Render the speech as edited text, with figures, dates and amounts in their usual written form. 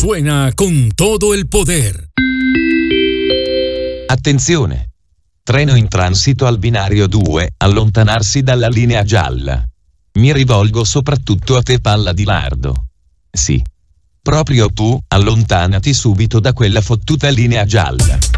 suena con todo el poder. Attenzione! Treno in transito al binario 2, allontanarsi dalla linea gialla. Mi rivolgo soprattutto a te, palla di lardo. Sì. Proprio tu, allontanati subito da quella fottuta linea gialla.